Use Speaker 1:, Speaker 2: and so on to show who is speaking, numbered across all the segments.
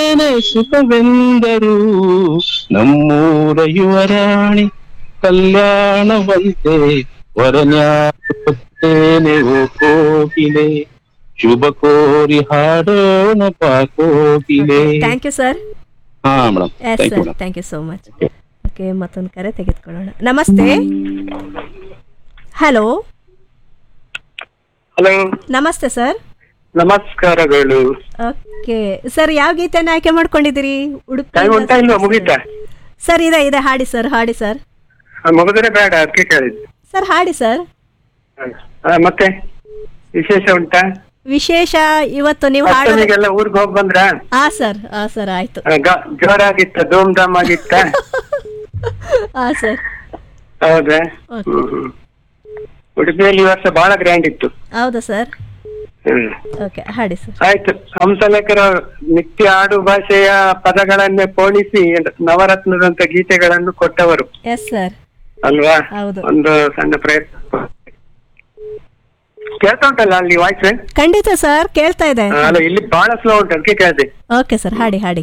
Speaker 1: ಏನೇ ಸುಖವೆಂದರು ನಮ್ಮೂರ ಯುವರಾಣಿ ಕಲ್ಯಾಣವಂತೆ ವರನ್ಯಾತೇನೆ ಓ ಕೋಗಿಲೆ ಶುಭ ಕೋರಿ ಹಾಡೋಣ ಬಾ ಕೋಗಿಲೆ.
Speaker 2: Thank you sir.
Speaker 1: ಹಾ madam,
Speaker 2: yes
Speaker 1: thank you
Speaker 2: sir,
Speaker 1: madam.
Speaker 2: Thank you so much. Okay, ಮತ್ತೊಂದು ಕರೆ ತೆಗೆದುಕೊಳ್ಳೋಣ. ನಮಸ್ತೆ. ಹಲೋ.
Speaker 3: ಹಲೋ,
Speaker 2: ನಮಸ್ತೆ ಸರ್.
Speaker 3: ನಮಸ್ಕಾರಗಳು.
Speaker 2: ಓಕೆ ಸರ್, ಯಾವ ಗೀತೆನ ಆಯ್ಕೆ ಮಾಡ್ಕೊಂಡಿದ್ದೀರಿ?
Speaker 3: ಟೈಮ್ ಉಂಟಾ ಇಲ್ವಾ? ಮುಗೀತಾ?
Speaker 2: ಸರ್ ಇದೆ ಇದೆ, ಹಾಡಿ ಸರ್, ಹಾಡಿ ಸರ್.
Speaker 3: ಮುಗಿದ್ರೆ ಬೇಡ, ಅದಕ್ಕೆ ಕೇಳಿದ್ದು.
Speaker 2: ಸರ್ ಹಾಡಿ ಸರ್.
Speaker 3: ಮತ್ತೆ ವಿಶೇಷ ಉಂಟಾ?
Speaker 2: ವಿಶೇಷ ಇವತ್ತು ನೀವು ಹಾಡೋದು.
Speaker 3: ಅಷ್ಟೊತ್ತಿಗೆಲ್ಲ ಊರಿಗೆ ಹೋಗಿ ಬಂದ್ರ?
Speaker 2: ಹಾ ಸರ್, ಹಾ ಸರ್, ಆಯ್ತು.
Speaker 3: ಜೋರಾಗಿತ್ತ? ಧೂಮ್ ಧಾಮ್ ಆಗಿತ್ತ?
Speaker 2: ಹಾ ಸರ್.
Speaker 3: ಹೌದಾ? ಉಡುಪಿಯಲ್ಲಿ ಈ ವರ್ಷ ಬಹಳ ಗ್ರ್ಯಾಂಡ್ ಇತ್ತು.
Speaker 2: ಹೌದಾ ಸರ್? ಓಕೆ, ಹಾಡಿ ಸರ್.
Speaker 3: ಆಯ್ತು. ಹಂಸಲೇಖರ ನಿತ್ಯ ಆಡು ಭಾಷೆಯ ಪದಗಳನ್ನೇ ಪೋಣಿಸಿ ನವರತ್ನದಂತ ಗೀತೆಗಳನ್ನು ಕೊಟ್ಟವರು.
Speaker 2: Yes sir.
Speaker 3: ಅಲ್ವಾ?
Speaker 2: ಹೌದು.
Speaker 3: ಒಂದು ಸಣ್ಣ ಪ್ರಯತ್ನ. ಕೇಳ್ತಾ ಉಂಟಲ್ಲ ಅಲ್ಲಿ ವಾಯ್ಸ್?
Speaker 2: ಖಂಡಿತ ಸರ್, ಕೇಳ್ತಾ ಇದೆ.
Speaker 3: ಅಲ್ಲ, ಇಲ್ಲಿ ಬಹಳ ಸ್ಲೋ ಉಂಟು, ಅದಕ್ಕೆ ಕೇಳಿದೆ.
Speaker 2: ಓಕೆ ಸರ್, ಹಾಡಿ ಹಾಡಿ.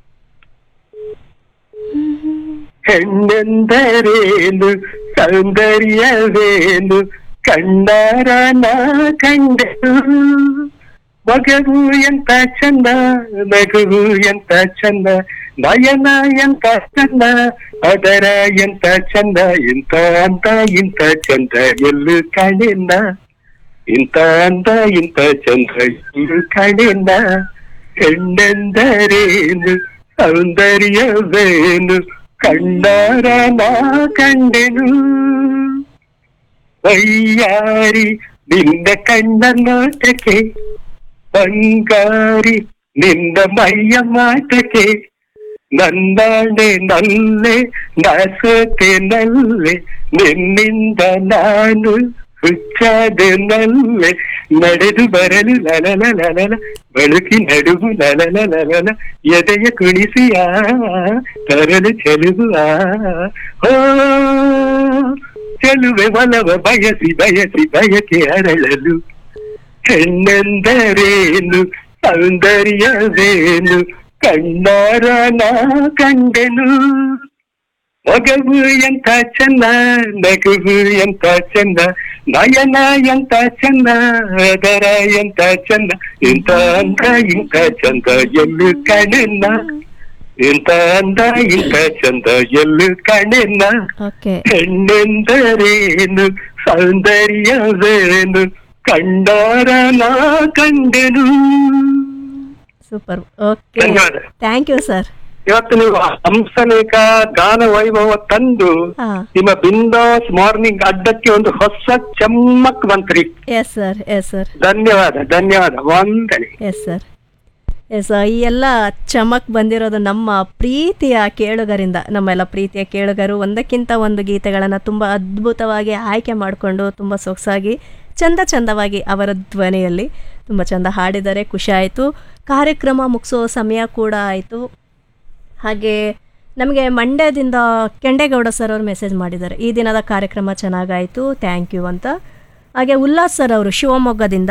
Speaker 3: ಹೆಣ್ಣೆಂದರೇನು ಸೌಂದರ್ಯವೇನು ಕಂಡಾರ ನಾ ಕಂಡೆನು, ಮಗವು ಎಂತ ಚಂದ, ನಗುವು ಎಂತ ಚಂದ, ನಯನ ಎಂತ ಚಂದ, ಅದರ ಎಂತ ಚಂದ, ಇಂತ ಅಂತ ಇಂತ ಚಂದ ಎಲ್ಲೂ ಕಾಣೆನ್ನ, ಇಂತ ಅಂತ ಇಂತ ಚಂದ ಎಲ್ಲೂ ಕಾಣೆನ್ನ. ಹೆಣ್ಣೆಂದರೇನು ಸೌಂದರ್ಯವೇನು ಕಂಡಾರ ನಾ ಕಂಡೆನು, ವೈಯಾರಿ ನಿಂದ ಕಣ್ಣ ನೋಟಕ್ಕೆ, ಬಂಗಾರಿ ನಿಂದ ಮೈಯ ಮಾಟಕ್ಕೆ, ನನ್ನಾಣೆ ನಲ್ಲೆ ನಾಸೋತೆ ನಲ್ಲೆ, ನಿನ್ನಿಂದ ನಾನು ಹುಚ್ಚಾದೆ ನಲ್ಲೆ, ನಡೆದು ಬರಲು ಲಲಲ ಬಳುಕಿ ನಡುವು ಲಲಲ, ಎದೆಯ ಕುಣಿಸಿಯ ತರಲು ಚೆಲುವ, ಹೋ ಚೆಲುವೆ ಒಲವ ಬಯಸಿ ಬಯಸಿ ಬಯಕೆ ಅರಳಲು. ಹೆಣ್ಣೆಂದರೇನು ಸೌಂದರ್ಯವೇನು ಕಣ್ಣಾರ ನಾ ಕಂಡೆನು, ಮಗವು ಎಂತ ಚಂದ, ನಗುವು ಎಂತ ಚಂದ, ನಯನ ಎಂತ ಚಂದ, ಅದರ ಎಂತ ಚಂದ, ಇಂತ ಅಂದ ಇಂತ ಚಂದ ಎಲ್ಲೂ ಕಣೆನ್ನ, ಇಂತ ಅಂದ ಇಂತ ಚಂದ ಎಲ್ಲೂ ಕಣೆನ್ನ. ಹೆಣ್ಣೆಂದರೇನು ಸೌಂದರ್ಯವೇನು ಕಂಡಾರ ನಾ ಕಂಡೆನು.
Speaker 2: Super. Okay, thank you sir.
Speaker 3: ಇವತ್ತು ನೀವು ಹಂಸಲೇಖ ಗಾನ ವೈಭವ ತಂದು ನಿಮ್ಮ ಬಿಂದಾಸ್ ಮಾರ್ನಿಂಗ್ ಅಡ್ಡಕ್ಕೆ ಒಂದು ಹೊಸ ಚಮ್ಮಕ್ ಬಂತ್ರಿ.
Speaker 2: Yes sir, yes sir.
Speaker 3: ಧನ್ಯವಾದ ಧನ್ಯವಾದ, ವಂದನೆ.
Speaker 2: Yes sir, S. ಈ ಎಲ್ಲ ಚಮಕ್ ಬಂದಿರೋದು ನಮ್ಮ ಪ್ರೀತಿಯ ಕೇಳುಗರಿಂದ. ನಮ್ಮೆಲ್ಲ ಪ್ರೀತಿಯ ಕೇಳುಗರು ಒಂದಕ್ಕಿಂತ ಒಂದು ಗೀತೆಗಳನ್ನು ತುಂಬ ಅದ್ಭುತವಾಗಿ ಆಯ್ಕೆ ಮಾಡಿಕೊಂಡು ತುಂಬ ಸೊಗಸಾಗಿ ಚಂದವಾಗಿ ಅವರ ಧ್ವನಿಯಲ್ಲಿ ತುಂಬ ಚಂದ ಹಾಡಿದರೆ ಖುಷಿ ಆಯಿತು. ಕಾರ್ಯಕ್ರಮ ಮುಗಿಸೋ ಸಮಯ ಕೂಡ ಆಯಿತು. ಹಾಗೆ ನಮಗೆ ಮಂಡ್ಯದಿಂದ ಕೆಂಡೇಗೌಡ ಸರ್ ಅವರು ಮೆಸೇಜ್ ಮಾಡಿದ್ದಾರೆ, ಈ ದಿನದ ಕಾರ್ಯಕ್ರಮ ಚೆನ್ನಾಗಾಯಿತು, ಥ್ಯಾಂಕ್ ಯು ಅಂತ. ಹಾಗೆ ಉಲ್ಲಾಸ್ ಸರ್ ಅವರು ಶಿವಮೊಗ್ಗದಿಂದ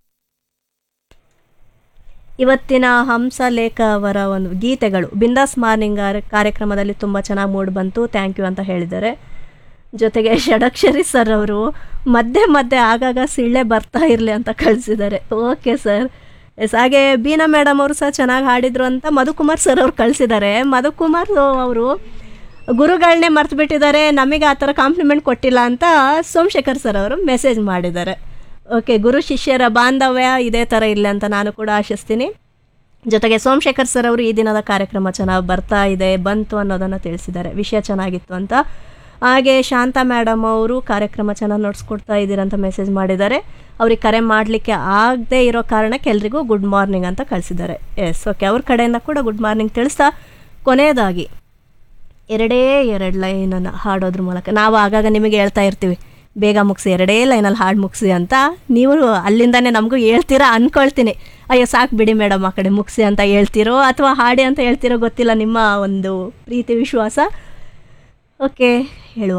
Speaker 2: ಇವತ್ತಿನ ಹಂಸಲೇಖ ಅವರ ಒಂದು ಗೀತೆಗಳು ಬಿಂದಾಸ್ ಮಾರ್ನಿಂಗ್ ಕಾರ್ಯಕ್ರಮದಲ್ಲಿ ತುಂಬ ಚೆನ್ನಾಗಿ ಮೂಡಿ ಬಂತು, ಥ್ಯಾಂಕ್ ಯು ಅಂತ ಹೇಳಿದ್ದಾರೆ. ಜೊತೆಗೆ ಷಡಕ್ಷರಿ ಸರ್ ಅವರು ಮಧ್ಯೆ ಆಗಾಗ ಸಿಳ್ಳೆ ಬರ್ತಾ ಇರಲಿ ಅಂತ ಕಳಿಸಿದ್ದಾರೆ. Okay sir, S. ಹಾಗೆ ಬೀನಾ ಮೇಡಮ್ ಅವರು ಸಹ ಚೆನ್ನಾಗಿ ಹಾಡಿದ್ರು ಅಂತ ಮಧುಕುಮಾರ್ ಸರ್ ಅವ್ರು ಕಳಿಸಿದ್ದಾರೆ. ಮಧುಕುಮಾರ್ ಅವರು ಗುರುಗಳನ್ನೇ ಮರ್ತು ಬಿಟ್ಟಿದ್ದಾರೆ, ನಮಗೆ ಆ ಥರ ಕಾಂಪ್ಲಿಮೆಂಟ್ ಕೊಟ್ಟಿಲ್ಲ ಅಂತ ಸೋಮಶೇಖರ್ ಸರ್ ಅವರು ಮೆಸೇಜ್ ಮಾಡಿದ್ದಾರೆ. ಓಕೆ, ಗುರು ಶಿಷ್ಯರ ಬಾಂಧವ್ಯ ಇದೇ ಥರ ಇಲ್ಲ ಅಂತ ನಾನು ಕೂಡ ಆಶಿಸ್ತೀನಿ. ಜೊತೆಗೆ ಸೋಮಶೇಖರ್ ಸರ್ ಅವರು ಈ ದಿನದ ಕಾರ್ಯಕ್ರಮ ಚೆನ್ನಾಗಿ ಬರ್ತಾ ಇದೆ, ಬಂತು ಅನ್ನೋದನ್ನು ತಿಳಿಸಿದ್ದಾರೆ, ವಿಷಯ ಚೆನ್ನಾಗಿತ್ತು ಅಂತ. ಹಾಗೆ ಶಾಂತಾ ಮೇಡಮ್ ಅವರು ಕಾರ್ಯಕ್ರಮ ಚೆನ್ನಾಗಿ ನಡೆಸ್ಕೊಡ್ತಾ ಇದ್ದೀರಂತ ಮೆಸೇಜ್ ಮಾಡಿದ್ದಾರೆ. ಅವ್ರಿಗೆ ಕರೆ ಮಾಡಲಿಕ್ಕೆ ಆಗದೆ ಇರೋ ಕಾರಣಕ್ಕೆ ಎಲ್ರಿಗೂ ಗುಡ್ ಮಾರ್ನಿಂಗ್ ಅಂತ ಕಳಿಸಿದ್ದಾರೆ. ಎಸ್, ಓಕೆ, ಅವ್ರ ಕಡೆಯಿಂದ ಕೂಡ ಗುಡ್ ಮಾರ್ನಿಂಗ್ ತಿಳಿಸ್ತಾ ಕೊನೆಯದಾಗಿ ಎರಡು ಲೈನನ್ನು ಹಾಡೋದ್ರ ಮೂಲಕ ನಾವು ಆಗಾಗ ನಿಮಗೆ ಹೇಳ್ತಾ ಇರ್ತೀವಿ, ಬೇಗ ಮುಗಿಸಿ 2 ಲೈನಲ್ಲಿ ಹಾಡು ಮುಗಿಸಿ ಅಂತ. ನೀವು ಅಲ್ಲಿಂದನೇ ನಮಗೂ ಹೇಳ್ತೀರಾ ಅಂದ್ಕೊಳ್ತೀನಿ. ಅಯ್ಯೋ ಸಾಕು ಬಿಡಿ ಮೇಡಮ್ ಆ ಕಡೆ ಮುಗಿಸಿ ಅಂತ ಹೇಳ್ತಿರೋ ಅಥವಾ ಹಾಡಿ ಅಂತ ಹೇಳ್ತಿರೋ ಗೊತ್ತಿಲ್ಲ, ನಿಮ್ಮ ಒಂದು ಪ್ರೀತಿ ವಿಶ್ವಾಸ. ಓಕೆ, ಹೇಳುವ.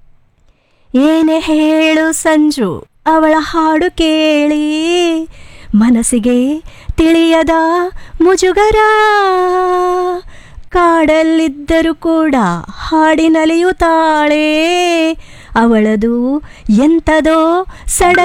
Speaker 2: ಏನೇ ಹೇಳು ಸಂಜು ಅವಳ ಹಾಡು ಕೇಳಿ, ಮನಸ್ಸಿಗೆ ತಿಳಿಯದ ಮುಜುಗರ, ಕಾಡಲ್ಲಿದ್ದರೂ ಕೂಡ ಹಾಡಿನಲಿಯುತ್ತಾಳೆ, ಅವಳದು ಎಂಥದೋ ಸಡಗರ.